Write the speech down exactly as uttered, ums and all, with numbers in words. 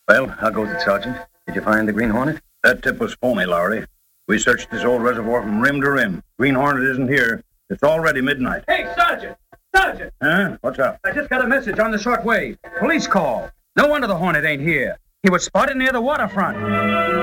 Well, how goes it, Sergeant? Did you find the Green Hornet? That tip was phony, Lowry. We searched this old reservoir from rim to rim. Green Hornet isn't here. It's already midnight. Hey, Sergeant! Sergeant! Huh? What's up? I just got a message on the shortwave. Police call. No wonder the Hornet ain't here. He was spotted near the waterfront.